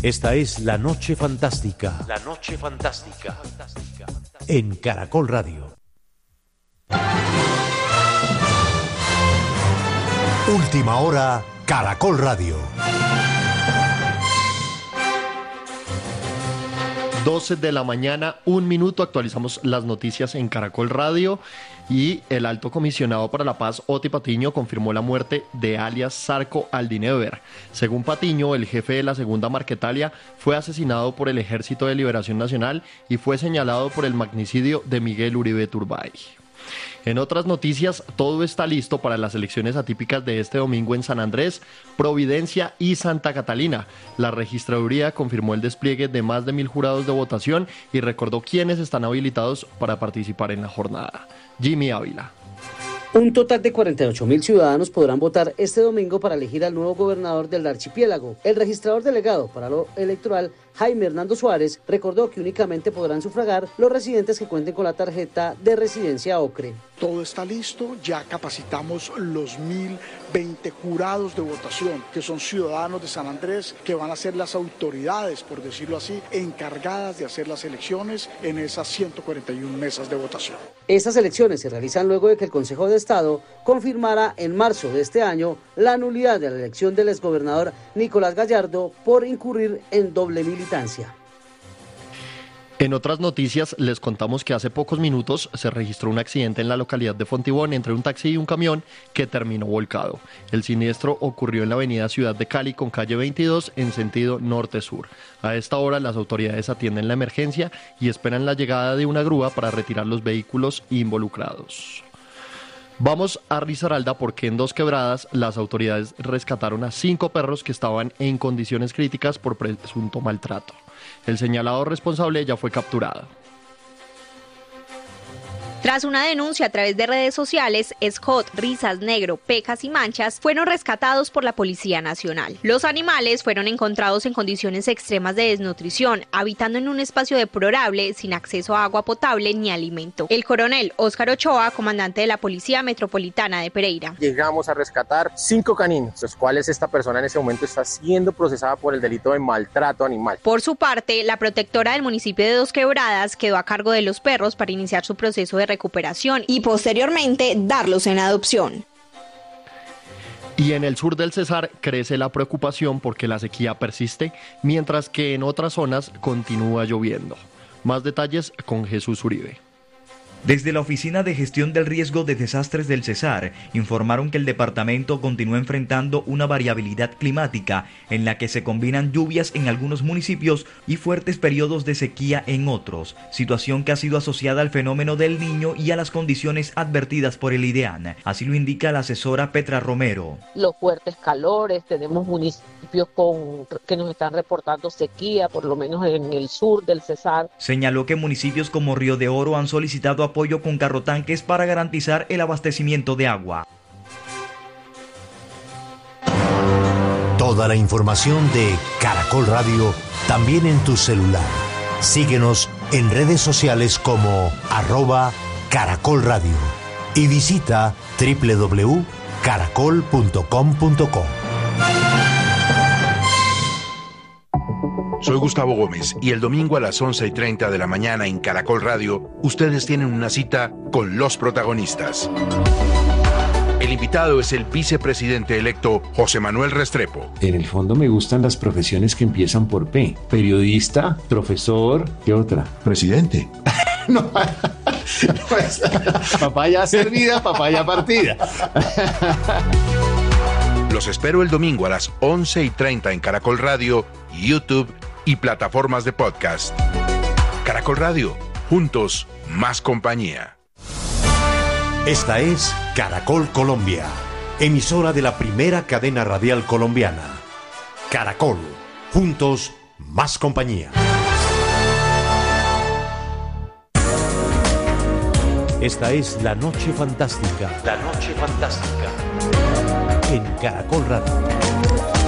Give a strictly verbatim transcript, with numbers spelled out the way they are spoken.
Esta es La Noche Fantástica. La Noche Fantástica. En Caracol Radio. Última hora, Caracol Radio. doce de la mañana, un minuto, actualizamos las noticias en Caracol Radio y el alto comisionado para la paz, Oti Patiño, confirmó la muerte de alias Zarco Aldinever. Según Patiño, el jefe de la segunda Marquetalia fue asesinado por el Ejército de Liberación Nacional y fue señalado por el magnicidio de Miguel Uribe Turbay. En otras noticias, todo está listo para las elecciones atípicas de este domingo en San Andrés, Providencia y Santa Catalina. La registraduría confirmó el despliegue de más de mil jurados de votación y recordó quiénes están habilitados para participar en la jornada. Jimmy Ávila. Un total de cuarenta y ocho mil ciudadanos podrán votar este domingo para elegir al nuevo gobernador del archipiélago. El registrador delegado para lo electoral, Jaime Hernando Suárez, recordó que únicamente podrán sufragar los residentes que cuenten con la tarjeta de residencia OCRE. Todo está listo, ya capacitamos los mil veinte jurados de votación, que son ciudadanos de San Andrés, que van a ser las autoridades, por decirlo así, encargadas de hacer las elecciones en esas ciento cuarenta y una mesas de votación. Estas elecciones se realizan luego de que el Consejo de Estado confirmara en marzo de este año la nulidad de la elección del exgobernador Nicolás Gallardo por incurrir en doble militancia. En otras noticias, les contamos que hace pocos minutos se registró un accidente en la localidad de Fontibón entre un taxi y un camión que terminó volcado. El siniestro ocurrió en la avenida Ciudad de Cali con calle veintidós en sentido norte-sur. A esta hora las autoridades atienden la emergencia y esperan la llegada de una grúa para retirar los vehículos involucrados. Vamos a Risaralda porque en Dos Quebradas las autoridades rescataron a cinco perros que estaban en condiciones críticas por presunto maltrato. El señalado responsable ya fue capturado. Tras una denuncia a través de redes sociales, Scott, Risas, Negro, Pecas y Manchas fueron rescatados por la Policía Nacional. Los animales fueron encontrados en condiciones extremas de desnutrición, habitando en un espacio deplorable, sin acceso a agua potable ni alimento. El coronel Óscar Ochoa, comandante de la Policía Metropolitana de Pereira. Llegamos a rescatar cinco caninos, los cuales esta persona en ese momento está siendo procesada por el delito de maltrato animal. Por su parte, la protectora del municipio de Dos Quebradas quedó a cargo de los perros para iniciar su proceso de recuperación y posteriormente darlos en adopción. Y en el sur del Cesar crece la preocupación porque la sequía persiste, mientras que en otras zonas continúa lloviendo. Más detalles con Jesús Uribe. Desde la Oficina de Gestión del Riesgo de Desastres del Cesar, informaron que el departamento continúa enfrentando una variabilidad climática en la que se combinan lluvias en algunos municipios y fuertes periodos de sequía en otros, situación que ha sido asociada al fenómeno del Niño y a las condiciones advertidas por el IDEAN. Así lo indica la asesora Petra Romero. Los fuertes calores, tenemos municipios con, que nos están reportando sequía, por lo menos en el sur del Cesar. Señaló que municipios como Río de Oro han solicitado apoyo con carrotanques para garantizar el abastecimiento de agua. Toda la información de Caracol Radio también en tu celular. Síguenos en redes sociales como arroba Caracol Radio y visita doble u doble u doble u punto caracol punto com punto co. Soy Gustavo Gómez y el domingo a las once y treinta de la mañana en Caracol Radio, ustedes tienen una cita con los protagonistas. El invitado es el vicepresidente electo José Manuel Restrepo. En el fondo me gustan las profesiones que empiezan por P. Periodista, profesor, ¿qué otra? Presidente. No, pues, papaya servida, papaya partida. Los espero el domingo a las once y treinta en Caracol Radio, YouTube y plataformas de podcast. Caracol Radio, juntos, más compañía. Esta es Caracol Colombia, emisora de la primera cadena radial colombiana. Caracol, juntos, más compañía. Esta es La Noche Fantástica. La Noche Fantástica. En Caracol Radio.